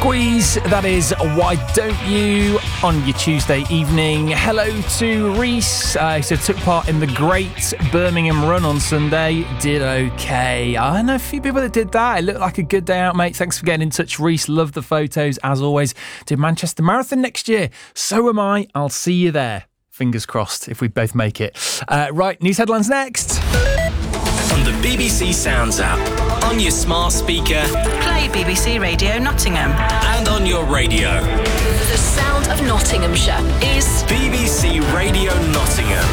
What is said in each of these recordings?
Squeeze, that is Why Don't You on your Tuesday evening. Hello to Reese, who took part in the Great Birmingham Run on Sunday. Did okay. I know a few people that did that. It looked like a good day out, mate. Thanks for getting in touch, Reese. Love the photos, as always. Did Manchester Marathon next year. So am I. I'll see you there. Fingers crossed if we both make it. Right, news headlines next. On the BBC Sounds app, on your smart speaker, play BBC Radio Nottingham, and on your radio. The sound of Nottinghamshire is BBC Radio Nottingham.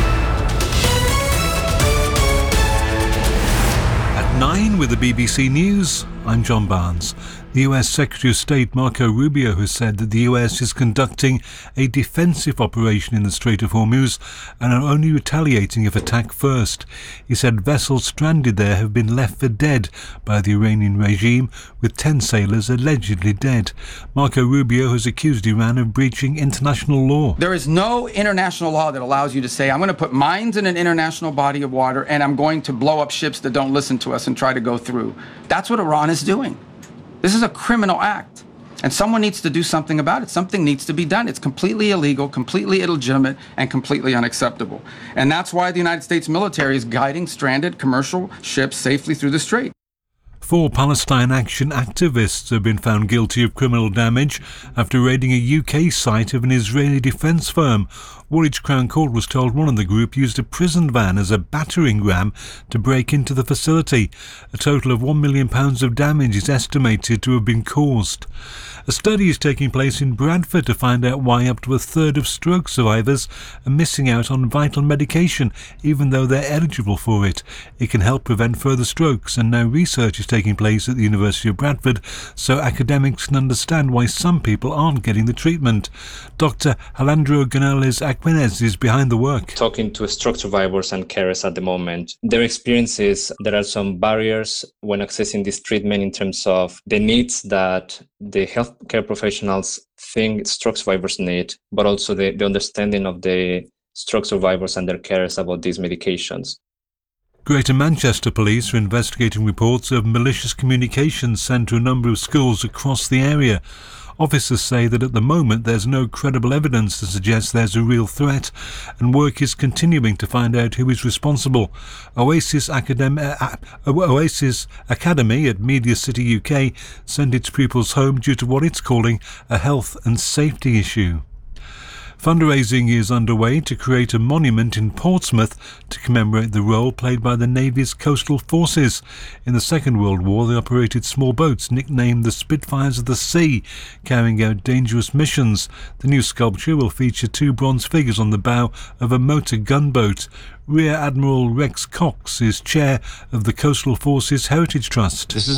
At 9 with the BBC News, I'm John Barnes. The US Secretary of State Marco Rubio has said that the US is conducting a defensive operation in the Strait of Hormuz and are only retaliating if attacked first. He said vessels stranded there have been left for dead by the Iranian regime, with 10 sailors allegedly dead. Marco Rubio has accused Iran of breaching international law. There is no international law that allows you to say, I'm going to put mines in an international body of water and I'm going to blow up ships that don't listen to us and try to go through. That's what Iran is doing. This is a criminal act, and someone needs to do something about it. Something needs to be done. It's completely illegal, completely illegitimate, and completely unacceptable. And that's why the United States military is guiding stranded commercial ships safely through the strait. 4 Palestine Action activists have been found guilty of criminal damage after raiding a UK site of an Israeli defence firm. Woolwich Crown Court was told one of the group used a prison van as a battering ram to break into the facility. A total of £1 million of damage is estimated to have been caused. A study is taking place in Bradford to find out why up to a third of stroke survivors are missing out on vital medication, even though they're eligible for it. It can help prevent further strokes, and now research is taking place at the University of Bradford so academics can understand why some people aren't getting the treatment. Dr. Alejandro Gonzalez Aquinez is behind the work. Talking to stroke survivors and carers at the moment, their experience is there are some barriers when accessing this treatment in terms of the needs that the healthcare professionals think stroke survivors need, but also the understanding of the stroke survivors and their carers about these medications. Greater Manchester Police are investigating reports of malicious communications sent to a number of schools across the area. Officers say that at the moment there's no credible evidence to suggest there's a real threat, and work is continuing to find out who is responsible. Oasis Academy at Media City UK sent its pupils home due to what it's calling a health and safety issue. Fundraising is underway to create a monument in Portsmouth to commemorate the role played by the Navy's coastal forces. In the Second World War, they operated small boats nicknamed the Spitfires of the Sea, carrying out dangerous missions. The new sculpture will feature 2 bronze figures on the bow of a motor gunboat. Rear Admiral Rex Cox is chair of the Coastal Forces Heritage Trust. This is